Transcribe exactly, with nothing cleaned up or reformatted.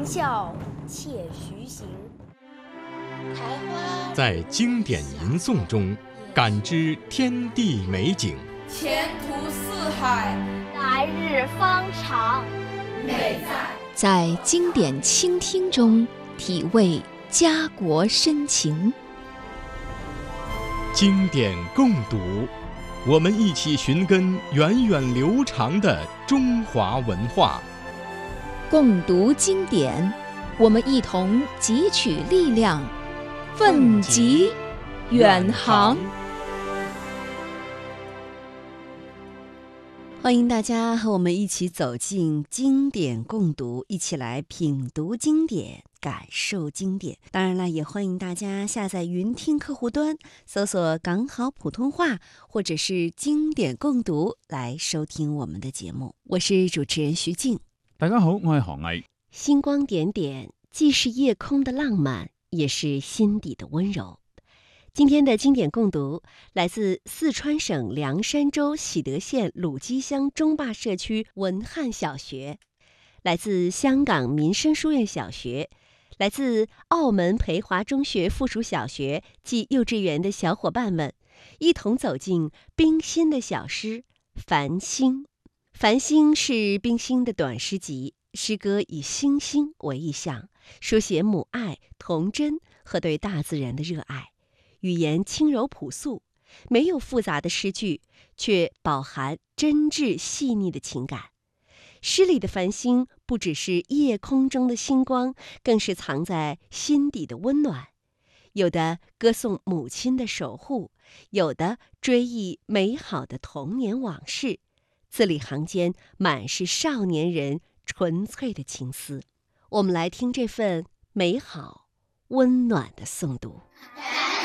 笑且徐行。 开花在经典吟诵中感知天地美景， 前途似海， 来日方长。 美在在经典倾听中体味家国深情。 经典共读，我们一起寻根源远流长的中华文化。 共读经典，我们一同汲取力量，奋楫远航。 欢迎大家和我们一起走进经典共读，一起来品读经典，感受经典。当然了，也欢迎大家下载云听客户端，搜索港好普通话或者是经典共读来收听我们的节目。我是主持人徐静。 大家好，我係韓毅。 星光點點，既是夜空的浪漫，也是心底的溫柔。今天的經典共讀來自四川省涼山州喜德縣魯基鄉中壩社區文漢小學，來自香港民生書院小學，來自澳門培華中學附屬小學及幼稚園的小夥伴們，一同走進冰心的小詩《繁星》。《繁星》是冰心的短詩集，詩歌以星星為意象，書寫母愛、童真和對大自然的熱愛。語言輕柔樸素，沒有複雜的詩句，卻飽含真摯細膩的情感。詩裡的繁星不只是夜空中的星光，更是藏在心底的溫暖。有的歌頌母親的守護，有的追憶美好的童年往事，字裡行間滿是少年人純粹的情思。我們來聽這份美好溫暖的誦讀。